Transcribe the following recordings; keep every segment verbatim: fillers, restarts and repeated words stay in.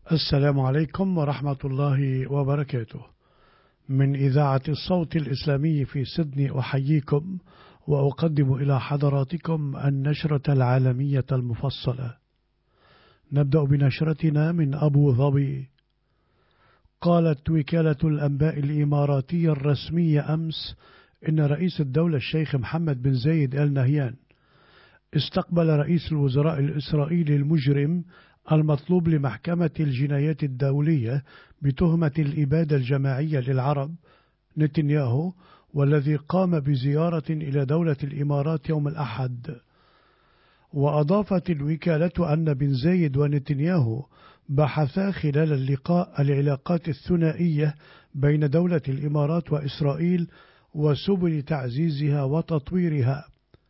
السلام عليكم ورحمة الله وبركاته. من إذاعة الصوت الإسلامي في سيدني أحييكم وأقدم إلى حضراتكم النشرة العالمية المفصلة. نبدأ بنشرتنا من أبو ظبي. قالت وكالة الأنباء الإماراتية الرسمية أمس إن رئيس الدولة الشيخ محمد بن زايد آل نهيان استقبل رئيس الوزراء الإسرائيلي المجرم المطلوب لمحكمة الجنايات الدولية بتهمة الإبادة الجماعية للعرب نتنياهو، والذي قام بزيارة إلى دولة الإمارات يوم الأحد. وأضافت الوكالة أن بن زايد ونتنياهو بحثا خلال اللقاء العلاقات الثنائية بين دولة الإمارات وإسرائيل وسبل تعزيزها وتطويرها.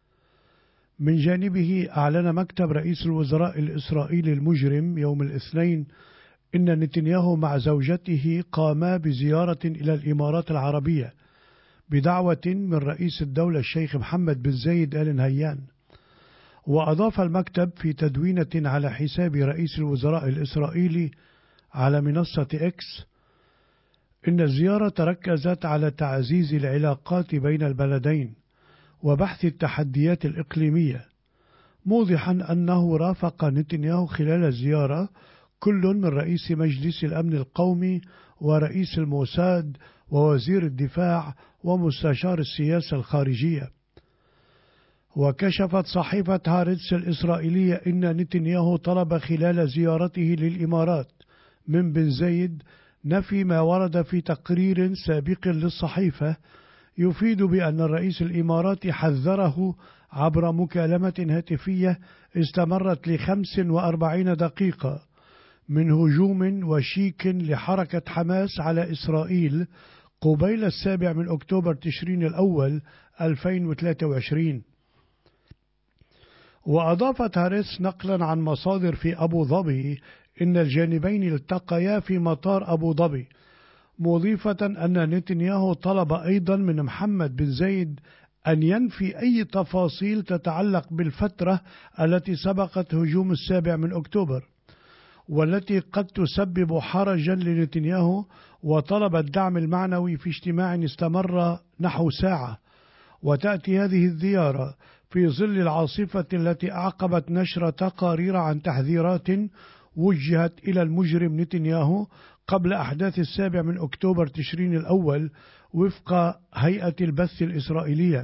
من جانبه أعلن مكتب رئيس الوزراء الإسرائيلي المجرم يوم الاثنين إن نتنياهو مع زوجته قاما بزيارة إلى الإمارات العربية بدعوة من رئيس الدولة الشيخ محمد بن زايد آل نهيان. وأضاف المكتب في تدوينة على حساب رئيس الوزراء الإسرائيلي على منصة إكس إن الزيارة ركزت على تعزيز العلاقات بين البلدين وبحث التحديات الإقليمية، موضحا أنه رافق نتنياهو خلال الزيارة كل من رئيس مجلس الأمن القومي ورئيس الموساد ووزير الدفاع ومستشار السياسة الخارجية. وكشفت صحيفة هارتس الإسرائيلية إن نتنياهو طلب خلال زيارته للإمارات من بن زايد نفي ما ورد في تقرير سابق للصحيفة يفيد بأن الرئيس الإماراتي حذره عبر مكالمة هاتفية استمرت لخمس وأربعين دقيقة من هجوم وشيك لحركة حماس على إسرائيل قبيل السابع من أكتوبر تشرين الأول ألفين وثلاثة وعشرين. وأضافت هاريس نقلا عن مصادر في أبو ظبي إن الجانبين التقيا في مطار أبو ظبي، مضيفة أن نتنياهو طلب أيضا من محمد بن زايد أن ينفي أي تفاصيل تتعلق بالفترة التي سبقت هجوم السابع من أكتوبر والتي قد تسبب حرجا لنتنياهو، وطلب الدعم المعنوي في اجتماع استمر نحو ساعة. وتأتي هذه الزيارة في ظل العاصفة التي أعقبت نشر تقارير عن تحذيرات وجهت إلى المجرم نتنياهو قبل أحداث السابع من أكتوبر تشرين الأول وفق هيئة البث الإسرائيلية.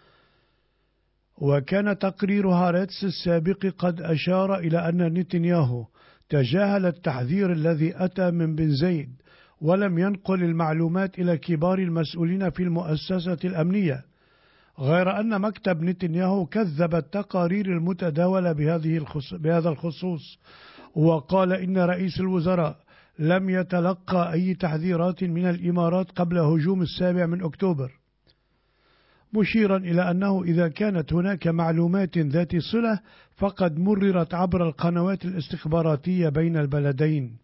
وكان تقرير هارتس السابق قد أشار إلى أن نتنياهو تجاهل التحذير الذي أتى من بن زايد ولم ينقل المعلومات إلى كبار المسؤولين في المؤسسة الأمنية، غير أن مكتب نتنياهو كذب التقارير المتداولة بهذه الخص... بهذا الخصوص، وقال إن رئيس الوزراء لم يتلقى أي تحذيرات من الإمارات قبل هجوم السابع من أكتوبر، مشيرا إلى أنه إذا كانت هناك معلومات ذات صلة فقد مررت عبر القنوات الاستخباراتية بين البلدين.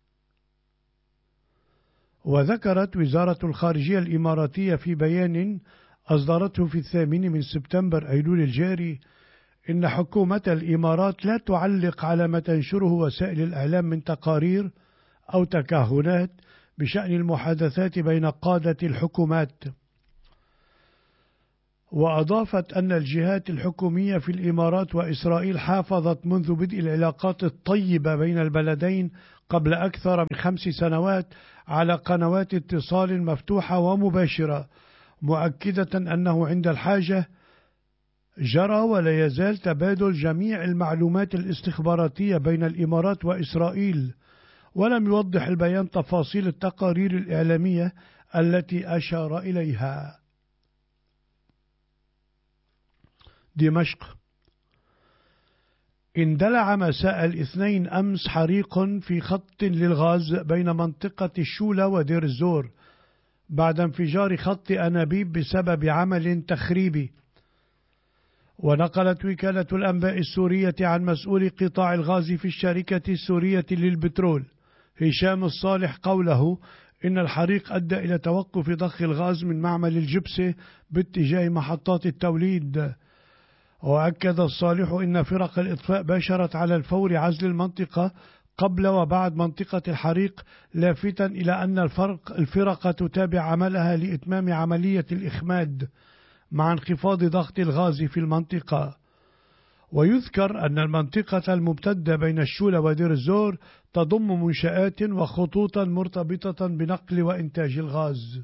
وذكرت وزارة الخارجية الإماراتية في بيان أصدرته في الثامن من سبتمبر أيلول الجاري إن حكومة الإمارات لا تعلق على ما تنشره وسائل الإعلام من تقارير أو تكهنات بشأن المحادثات بين قادة الحكومات. وأضافت أن الجهات الحكومية في الإمارات وإسرائيل حافظت منذ بدء العلاقات الطيبة بين البلدين قبل أكثر من خمس سنوات على قنوات اتصال مفتوحة ومباشرة، مؤكدة أنه عند الحاجة جرى ولا يزال تبادل جميع المعلومات الاستخباراتية بين الإمارات وإسرائيل. ولم يوضح البيان تفاصيل التقارير الإعلامية التي أشار إليها. دمشق. اندلع مساء الاثنين أمس حريق في خط للغاز بين منطقة الشولة ودير الزور بعد انفجار خط أنابيب بسبب عمل تخريبي. ونقلت وكالة الأنباء السورية عن مسؤول قطاع الغاز في الشركة السورية للبترول هشام الصالح قوله إن الحريق أدى إلى توقف ضخ الغاز من معمل الجبسة باتجاه محطات التوليد. وأكد الصالح إن فرق الإطفاء باشرت على الفور عزل المنطقة قبل وبعد منطقة الحريق، لافتا إلى أن الفرق الفرق تتابع عملها لإتمام عملية الإخماد مع انخفاض ضغط الغاز في المنطقة. ويذكر أن المنطقة الممتدة بين الشولة ودير الزور تضم منشآت وخطوطا مرتبطة بنقل وإنتاج الغاز.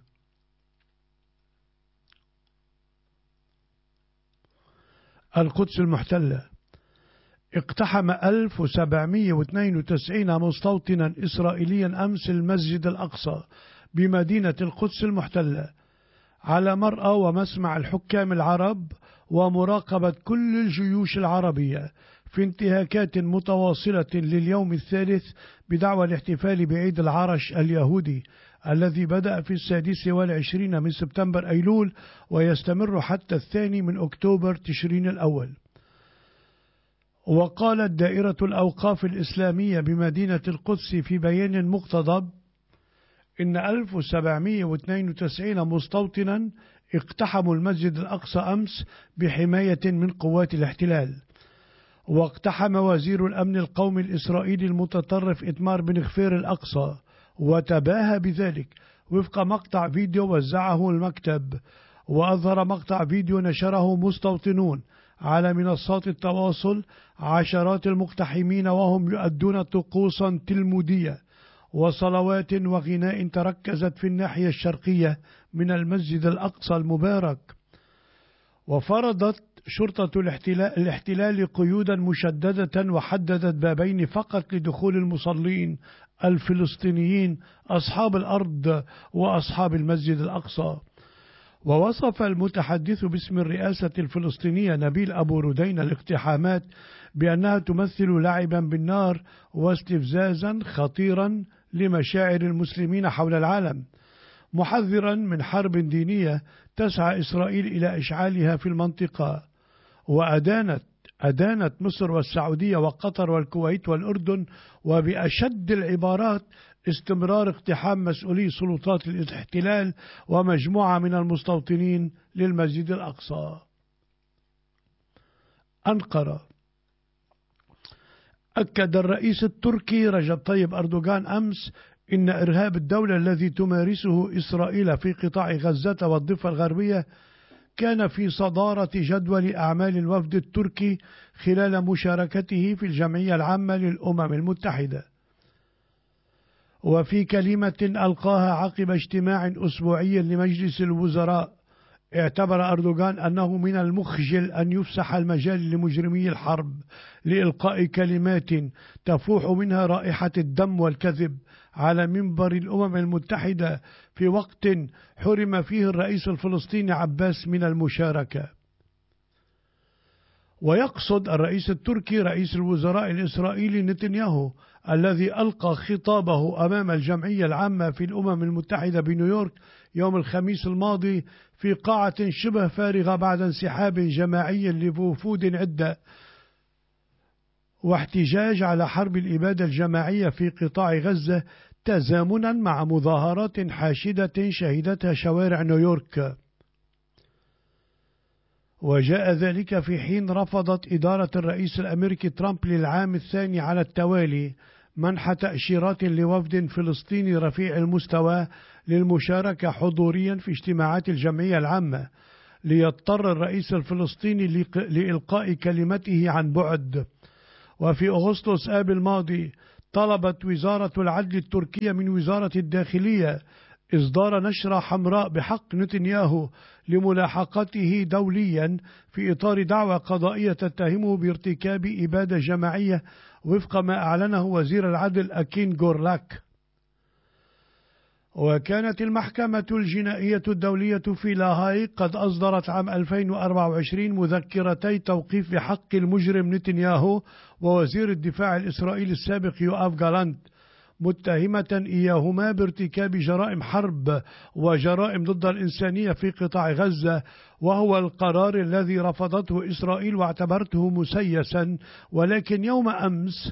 القدس المحتلة. اقتحم ألف وسبعمئة واثنين وتسعين مستوطنا إسرائيليا أمس المسجد الأقصى بمدينة القدس المحتلة على مرأى ومسمع الحكام العرب ومراقبة كل الجيوش العربية في انتهاكات متواصلة لليوم الثالث بدعوى الاحتفال بعيد العرش اليهودي الذي بدأ في السادس والعشرين من سبتمبر أيلول ويستمر حتى الثاني من أكتوبر تشرين الأول. وقالت دائرة الأوقاف الإسلامية بمدينة القدس في بيان مقتضب إن ألف وسبعمئة واثنين وتسعين مستوطنا اقتحموا المسجد الأقصى أمس بحماية من قوات الاحتلال. واقتحم وزير الأمن القومي الإسرائيلي المتطرف إتمار بن غفير الأقصى وتباهى بذلك وفق مقطع فيديو وزعه المكتب. وأظهر مقطع فيديو نشره مستوطنون على منصات التواصل عشرات المقتحمين وهم يؤدون طقوسا تلمودية وصلوات وغناء تركزت في الناحية الشرقية من المسجد الأقصى المبارك. وفرضت شرطة الاحتلال, الاحتلال قيودا مشددة وحددت بابين فقط لدخول المصلين الفلسطينيين أصحاب الأرض وأصحاب المسجد الأقصى. ووصف المتحدث باسم الرئاسة الفلسطينية نبيل أبو ردين الاقتحامات بأنها تمثل لعبا بالنار واستفزازا خطيرا لمشاعر المسلمين حول العالم، محذرا من حرب دينية تسعى إسرائيل إلى إشعالها في المنطقة. وأدانت أدانت مصر والسعودية وقطر والكويت والأردن وبأشد العبارات استمرار اقتحام مسؤولي سلطات الاحتلال ومجموعة من المستوطنين للمسجد الأقصى. أنقرة. أكد الرئيس التركي رجب طيب أردوغان أمس إن إرهاب الدولة الذي تمارسه إسرائيل في قطاع غزة والضفة الغربية كان في صدارة جدول أعمال الوفد التركي خلال مشاركته في الجمعية العامة للأمم المتحدة. وفي كلمة ألقاها عقب اجتماع أسبوعي لمجلس الوزراء، اعتبر أردوغان أنه من المخجل أن يفسح المجال لمجرمي الحرب لإلقاء كلمات تفوح منها رائحة الدم والكذب على منبر الأمم المتحدة في وقت حرم فيه الرئيس الفلسطيني عباس من المشاركة. ويقصد الرئيس التركي رئيس الوزراء الإسرائيلي نتنياهو الذي ألقى خطابه أمام الجمعية العامة في الأمم المتحدة بنيويورك يوم الخميس الماضي في قاعة شبه فارغة بعد انسحاب جماعي لوفود عدة واحتجاج على حرب الإبادة الجماعية في قطاع غزة تزامنا مع مظاهرات حاشدة شهدتها شوارع نيويورك. وجاء ذلك في حين رفضت إدارة الرئيس الأمريكي ترامب للعام الثاني على التوالي منح تأشيرات لوفد فلسطيني رفيع المستوى للمشاركة حضوريا في اجتماعات الجمعية العامة، ليضطر الرئيس الفلسطيني لإلقاء كلمته عن بعد. وفي أغسطس آب الماضي طلبت وزارة العدل التركية من وزارة الداخلية إصدار نشرة حمراء بحق نتنياهو لملاحقته دوليا في إطار دعوى قضائية تتهمه بارتكاب إبادة جماعية وفق ما أعلنه وزير العدل أكين جورلاك. وكانت المحكمة الجنائية الدولية في لاهاي قد أصدرت عام ألفين وأربعة وعشرين مذكرتي توقيف بحق المجرم نتنياهو ووزير الدفاع الإسرائيلي السابق يوآف جالانت، متهمة إياهما بارتكاب جرائم حرب وجرائم ضد الإنسانية في قطاع غزة، وهو القرار الذي رفضته إسرائيل واعتبرته مسيسا. ولكن يوم أمس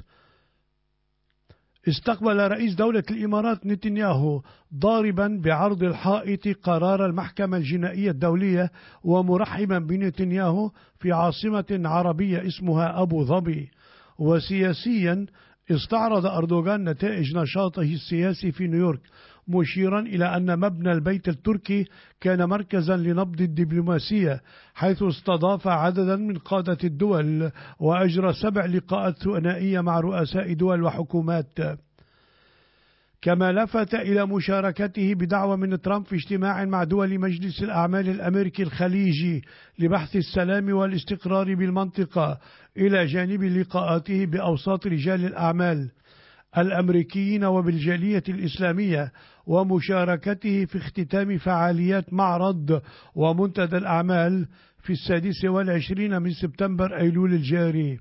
استقبل رئيس دولة الإمارات نتنياهو ضاربا بعرض الحائط قرار المحكمة الجنائية الدولية ومرحبا بنتنياهو في عاصمة عربية اسمها أبو ظبي. وسياسيا استعرض أردوغان نتائج نشاطه السياسي في نيويورك، مشيرا إلى أن مبنى البيت التركي كان مركزا لنبض الدبلوماسية، حيث استضاف عددا من قادة الدول وأجرى سبع لقاءات ثنائية مع رؤساء دول وحكومات. كما لفت إلى مشاركته بدعوة من ترامب في اجتماع مع دول مجلس الأعمال الأمريكي الخليجي لبحث السلام والاستقرار بالمنطقة، إلى جانب لقاءاته بأوساط رجال الأعمال الأمريكيين وبالجالية الإسلامية، ومشاركته في اختتام فعاليات معرض ومنتدى الأعمال في السادس والعشرين من سبتمبر أيلول الجاري.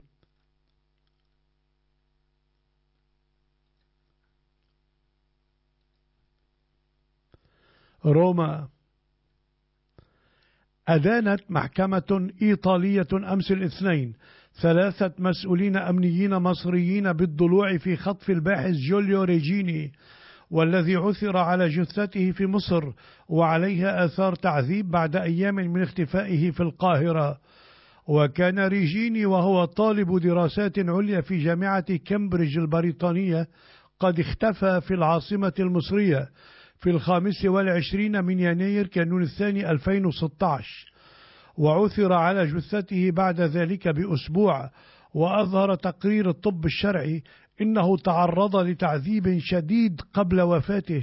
روما. أدانت محكمة إيطالية أمس الاثنين ثلاثة مسؤولين أمنيين مصريين بالضلوع في خطف الباحث جوليو ريجيني، والذي عثر على جثته في مصر وعليها آثار تعذيب بعد أيام من اختفائه في القاهرة. وكان ريجيني وهو طالب دراسات عليا في جامعة كامبريدج البريطانية قد اختفى في العاصمة المصرية في الخامس والعشرين من يناير كانون الثاني ألفين وستة عشر، وعثر على جثته بعد ذلك بأسبوع. وأظهر تقرير الطب الشرعي إنه تعرض لتعذيب شديد قبل وفاته.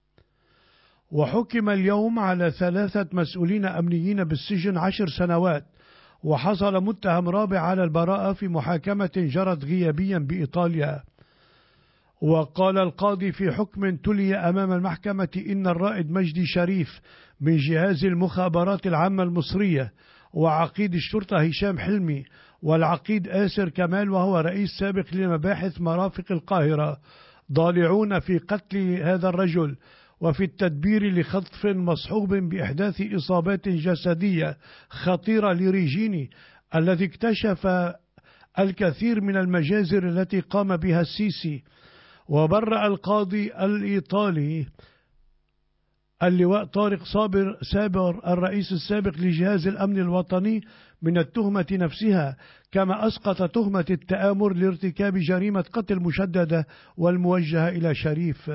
وحكم اليوم على ثلاثة مسؤولين أمنيين بالسجن عشر سنوات، وحصل متهم رابع على البراءة في محاكمة جرت غيابيا بإيطاليا. وقال القاضي في حكم تلي أمام المحكمة إن الرائد مجدي شريف من جهاز المخابرات العامة المصرية، وعقيد الشرطة هشام حلمي، والعقيد آسر كمال وهو رئيس سابق لمباحث مرافق القاهرة، ضالعون في قتل هذا الرجل وفي التدبير لخطف مصحوب بإحداث إصابات جسدية خطيرة لريجيني، الذي اكتشف الكثير من المجازر التي قام بها السيسي. وبرأ القاضي الإيطالي اللواء طارق صابر سابر الرئيس السابق لجهاز الأمن الوطني من التهمة نفسها، كما أسقط تهمة التآمر لارتكاب جريمة قتل مشددة والموجهة إلى شريف.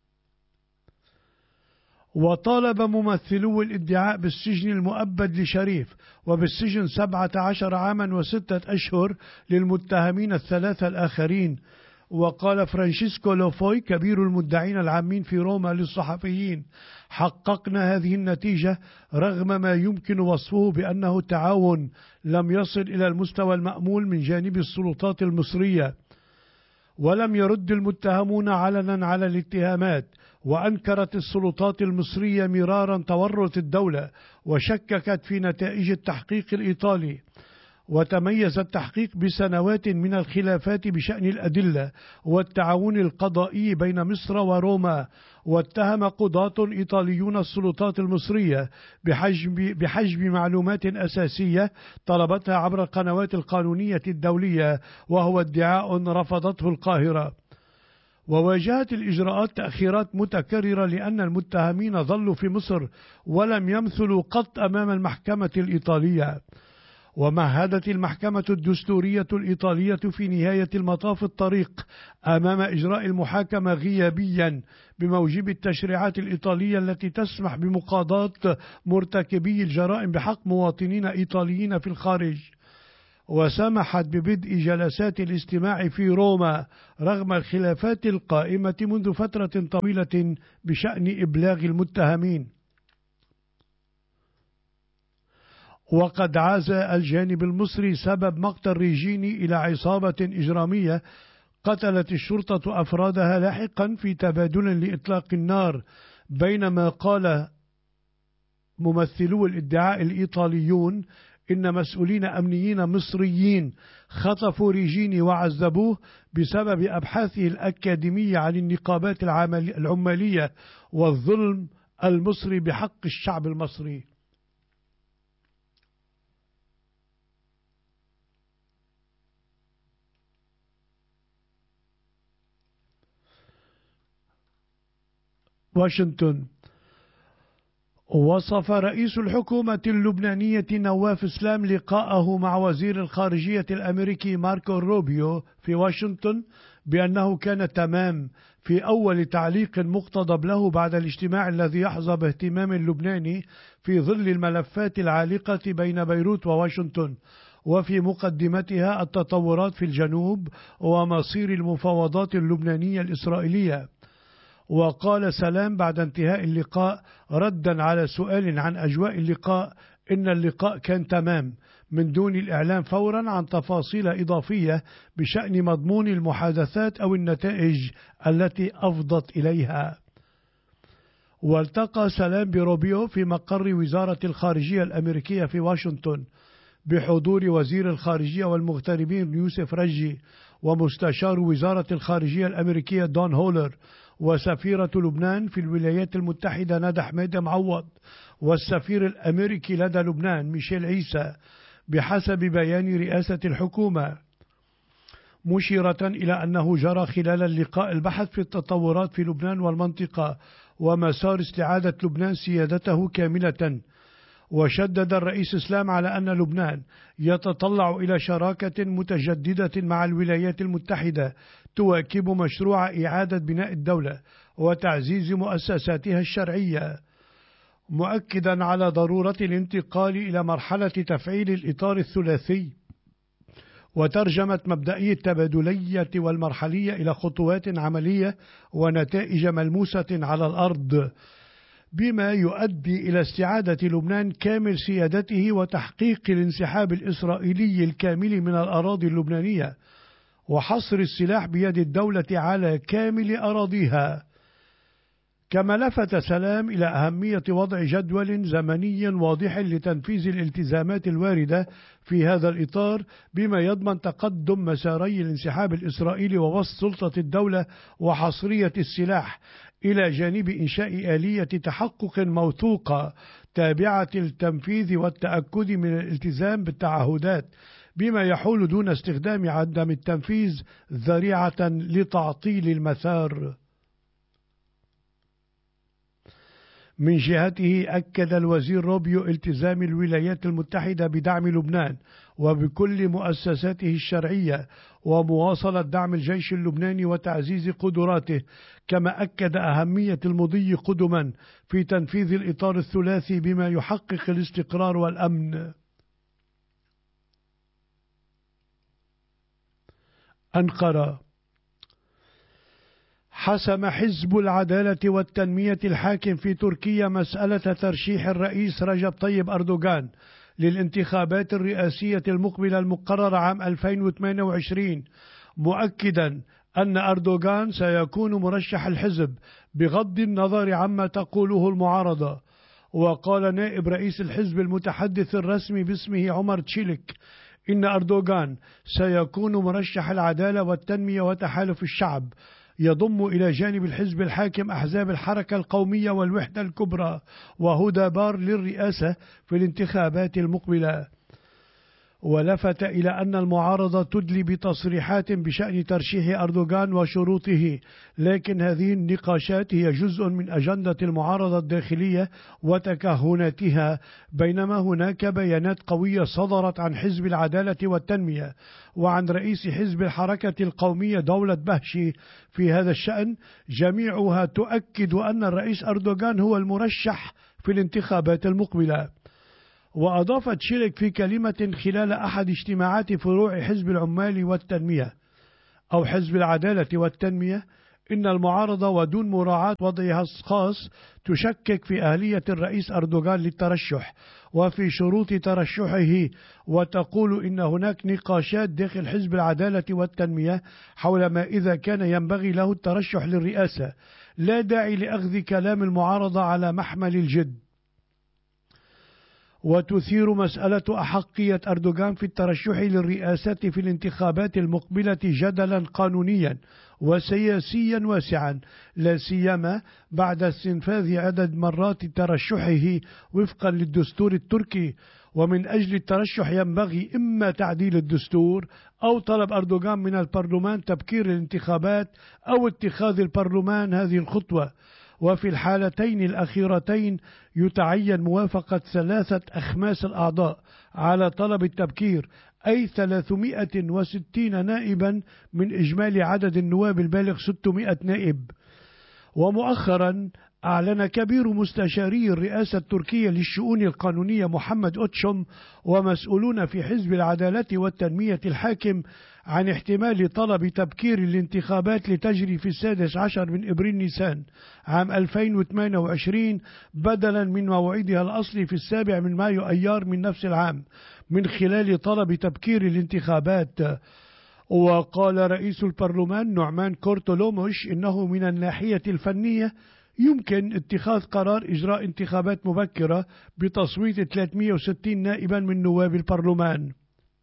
وطالب ممثلو الادعاء بالسجن المؤبد لشريف وبالسجن سبعة عشر عاما وستة أشهر للمتهمين الثلاثة الآخرين. وقال فرانشيسكو لوفوي كبير المدعين العامين في روما للصحفيين: حققنا هذه النتيجة رغم ما يمكن وصفه بأنه تعاون لم يصل إلى المستوى المأمول من جانب السلطات المصرية. ولم يرد المتهمون علنا على الاتهامات، وأنكرت السلطات المصرية مرارا تورط الدولة وشككت في نتائج التحقيق الإيطالي. وتميز التحقيق بسنوات من الخلافات بشأن الأدلة والتعاون القضائي بين مصر وروما. واتهم قضاة إيطاليون السلطات المصرية بحجب, بحجب معلومات أساسية طلبتها عبر القنوات القانونية الدولية، وهو ادعاء رفضته القاهرة. وواجهت الإجراءات تأخيرات متكررة لأن المتهمين ظلوا في مصر ولم يمثلوا قط أمام المحكمة الإيطالية. ومهدت المحكمة الدستورية الإيطالية في نهاية المطاف الطريق أمام إجراء المحاكمة غيابيا بموجب التشريعات الإيطالية التي تسمح بمقاضاة مرتكبي الجرائم بحق مواطنين إيطاليين في الخارج. وسمحت ببدء جلسات الاستماع في روما رغم الخلافات القائمة منذ فترة طويلة بشأن إبلاغ المتهمين. وقد عاز الجانب المصري سبب مقتل ريجيني إلى عصابة إجرامية قتلت الشرطة أفرادها لاحقا في تبادل لإطلاق النار، بينما قال ممثلو الادعاء الإيطاليون إن مسؤولين أمنيين مصريين خطفوا ريجيني وعذبوه بسبب أبحاثه الأكاديمية عن النقابات العمالية والظلم المصري بحق الشعب المصري. واشنطن. وصف رئيس الحكومة اللبنانية نواف إسلام لقاءه مع وزير الخارجية الأمريكي ماركو روبيو في واشنطن بأنه كان تمام في أول تعليق مقتضب له بعد الاجتماع الذي يحظى باهتمام اللبناني في ظل الملفات العالقة بين بيروت وواشنطن، وفي مقدمتها التطورات في الجنوب ومصير المفاوضات اللبنانية الإسرائيلية. وقال سلام بعد انتهاء اللقاء ردا على سؤال عن أجواء اللقاء إن اللقاء كان تمام من دون الإعلام فورا عن تفاصيل إضافية بشأن مضمون المحادثات أو النتائج التي أفضت إليها. والتقى سلام بروبيو في مقر وزارة الخارجية الأمريكية في واشنطن بحضور وزير الخارجية والمغتربين يوسف رجي ومستشار وزارة الخارجية الأمريكية دون هولر وسفيرة لبنان في الولايات المتحدة ندى حميدة معوض والسفير الأمريكي لدى لبنان ميشيل عيسى بحسب بيان رئاسة الحكومة، مشيرة إلى أنه جرى خلال اللقاء البحث في التطورات في لبنان والمنطقة ومسار استعادة لبنان سيادته كاملة. وشدد الرئيس إسلام على أن لبنان يتطلع إلى شراكة متجددة مع الولايات المتحدة تواكب مشروع إعادة بناء الدولة وتعزيز مؤسساتها الشرعية، مؤكدا على ضرورة الانتقال إلى مرحلة تفعيل الإطار الثلاثي وترجمة مبدئي التبادلية والمرحلية إلى خطوات عملية ونتائج ملموسة على الأرض، بما يؤدي إلى استعادة لبنان كامل سيادته وتحقيق الانسحاب الإسرائيلي الكامل من الأراضي اللبنانية وحصر السلاح بيد الدولة على كامل أراضيها. كما لفت سلام إلى أهمية وضع جدول زمني واضح لتنفيذ الالتزامات الواردة في هذا الإطار بما يضمن تقدم مساري الانسحاب الإسرائيلي ووسط سلطة الدولة وحصرية السلاح إلى جانب إنشاء آلية تحقق موثوقة تابعة التنفيذ والتأكد من الالتزام بالتعهدات بما يحول دون استخدام عدم التنفيذ ذريعة لتعطيل المسار. من جهته أكد الوزير روبيو التزام الولايات المتحدة بدعم لبنان وبكل مؤسساته الشرعية ومواصلة دعم الجيش اللبناني وتعزيز قدراته، كما أكد أهمية المضي قدما في تنفيذ الإطار الثلاثي بما يحقق الاستقرار والأمن. أنقرة. حسم حزب العدالة والتنمية الحاكم في تركيا مسألة ترشيح الرئيس رجب طيب أردوغان للانتخابات الرئاسية المقبلة المقررة عام ألفين وثمانية وعشرين، مؤكدا أن أردوغان سيكون مرشح الحزب بغض النظر عما تقوله المعارضة. وقال نائب رئيس الحزب المتحدث الرسمي باسمه عمر تشيلك إن أردوغان سيكون مرشح العدالة والتنمية وتحالف الشعب يضم إلى جانب الحزب الحاكم أحزاب الحركة القومية والوحدة الكبرى وهدى بار للرئاسة في الانتخابات المقبلة. ولفت إلى أن المعارضة تدلي بتصريحات بشأن ترشيح أردوغان وشروطه، لكن هذه النقاشات هي جزء من أجندة المعارضة الداخلية وتكهناتها، بينما هناك بيانات قوية صدرت عن حزب العدالة والتنمية وعن رئيس حزب الحركة القومية دولة بهشي في هذا الشأن، جميعها تؤكد أن الرئيس أردوغان هو المرشح في الانتخابات المقبلة. وأضاف تشيلك في كلمة خلال أحد اجتماعات فروع حزب العمال والتنمية أو حزب العدالة والتنمية إن المعارضة ودون مراعاة وضعها الخاص تشكك في أهلية الرئيس أردوغان للترشح وفي شروط ترشحه، وتقول إن هناك نقاشات داخل حزب العدالة والتنمية حول ما إذا كان ينبغي له الترشح للرئاسة. لا داعي لأخذ كلام المعارضة على محمل الجد. وتثير مسألة أحقية أردوغان في الترشح للرئاسة في الانتخابات المقبلة جدلا قانونيا وسياسيا واسعا، لا سيما بعد استنفاذ عدد مرات ترشحه وفقا للدستور التركي. ومن أجل الترشح ينبغي إما تعديل الدستور أو طلب أردوغان من البرلمان تبكير الانتخابات أو اتخاذ البرلمان هذه الخطوة. وفي الحالتين الأخيرتين يتعين موافقة ثلاثة أخماس الأعضاء على طلب التبكير، أي ثلاثمائة وستين نائبا من إجمالي عدد النواب البالغ ستمائة نائب. ومؤخرا أعلن كبير مستشاري الرئاسة التركية للشؤون القانونية محمد أوتشوم ومسؤولون في حزب العدالة والتنمية الحاكم عن احتمال طلب تبكير الانتخابات لتجري في السادس عشر من إبريل نيسان عام ألفين وثمانية وعشرين بدلا من موعدها الأصلي في السابع من مايو أيار من نفس العام، من خلال طلب تبكير الانتخابات. وقال رئيس البرلمان نعمان كورتولوموش إنه من الناحية الفنية يمكن اتخاذ قرار إجراء انتخابات مبكرة بتصويت ثلاثمائة وستين نائبا من نواب البرلمان.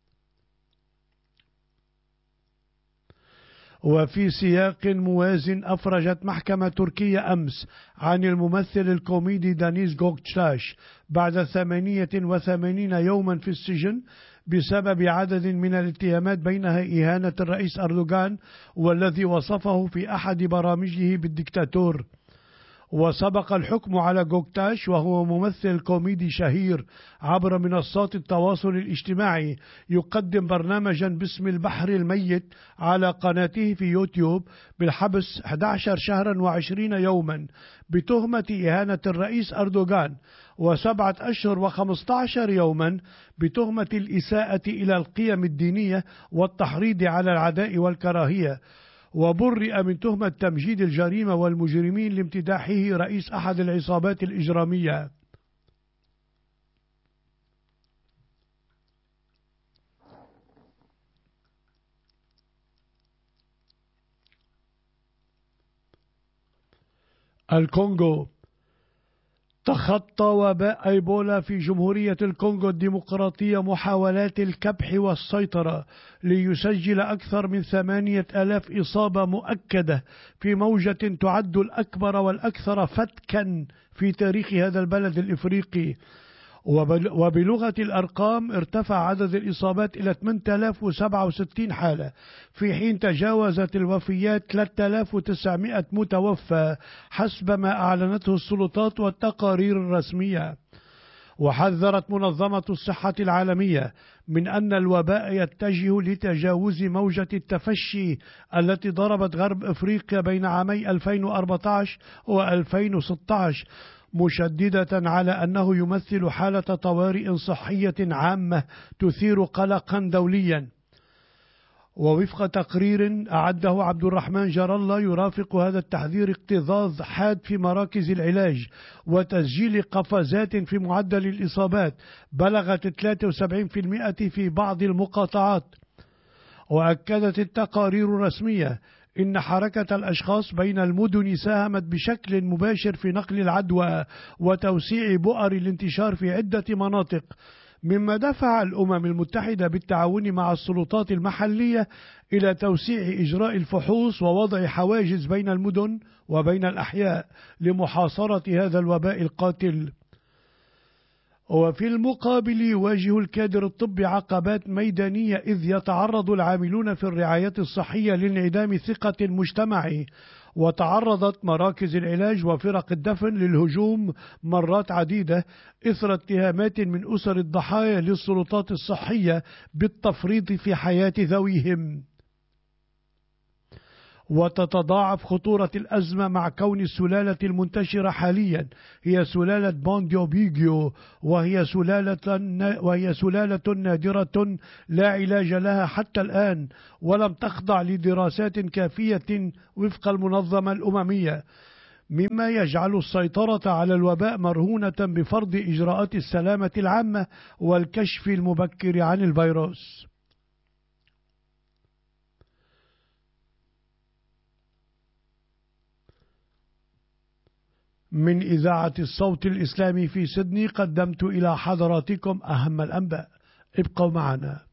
وفي سياق موازن أفرجت محكمة تركية أمس عن الممثل الكوميدي دانيز جوكتاش بعد ثمانية وثمانين يوما في السجن بسبب عدد من الاتهامات بينها إهانة الرئيس أردوغان والذي وصفه في أحد برامجه بالدكتاتور. وسبق الحكم على جوكتاش وهو ممثل كوميدي شهير عبر منصات التواصل الاجتماعي يقدم برنامجا باسم البحر الميت على قناته في يوتيوب بالحبس أحد عشر شهرا وعشرين يوما بتهمة إهانة الرئيس أردوغان، وسبعة أشهر وخمسة عشر يوما بتهمة الإساءة إلى القيم الدينية والتحريض على العداء والكراهية. وبرئ من تهمة تمجيد الجريمة والمجرمين لامتداحه رئيس أحد العصابات الإجرامية. الكونغو. تخطى وباء إيبولا في جمهورية الكونغو الديمقراطية محاولات الكبح والسيطرة ليسجل أكثر من ثمانية آلاف إصابة مؤكدة في موجة تعد الأكبر والأكثر فتكا في تاريخ هذا البلد الإفريقي. وبلغة الأرقام ارتفع عدد الإصابات إلى ثمانية آلاف وسبعة وستين حالة، في حين تجاوزت الوفيات ثلاثة آلاف وتسعمائة متوفى حسب ما أعلنته السلطات والتقارير الرسمية. وحذرت منظمة الصحة العالمية من أن الوباء يتجه لتجاوز موجة التفشي التي ضربت غرب أفريقيا بين عامي ألفين وأربعة عشر وألفين وستة عشر، مشددة على أنه يمثل حالة طوارئ صحية عامة تثير قلقا دوليا. ووفق تقرير أعده عبد الرحمن جار الله يرافق هذا التحذير اكتظاظ حاد في مراكز العلاج وتسجيل قفزات في معدل الإصابات بلغت ثلاثة وسبعين بالمئة في بعض المقاطعات. وأكدت التقارير الرسمية إن حركة الأشخاص بين المدن ساهمت بشكل مباشر في نقل العدوى وتوسيع بؤر الانتشار في عدة مناطق، مما دفع الأمم المتحدة بالتعاون مع السلطات المحلية إلى توسيع إجراء الفحوص ووضع حواجز بين المدن وبين الأحياء لمحاصرة هذا الوباء القاتل. وفي المقابل يواجه الكادر الطبي عقبات ميدانية، إذ يتعرض العاملون في الرعاية الصحية لانعدام ثقة المجتمع، وتعرضت مراكز العلاج وفرق الدفن للهجوم مرات عديدة إثر اتهامات من أسر الضحايا للسلطات الصحية بالتفريط في حياة ذويهم. وتتضاعف خطورة الأزمة مع كون السلالة المنتشرة حاليا هي سلالة بونديوبيغيو، وهي سلالة وهي سلالة نادرة لا علاج لها حتى الآن، ولم تخضع لدراسات كافية وفق المنظمة الأممية، مما يجعل السيطرة على الوباء مرهونة بفرض إجراءات السلامة العامة والكشف المبكر عن الفيروس. من إذاعة الصوت الإسلامي في سيدني قدمت إلى حضراتكم أهم الأنباء. ابقوا معنا.